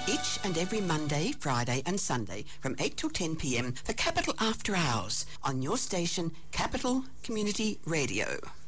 each and every Monday, Friday and Sunday from 8 till 10 p.m. for Capital After Hours on your station, Capital Community Radio.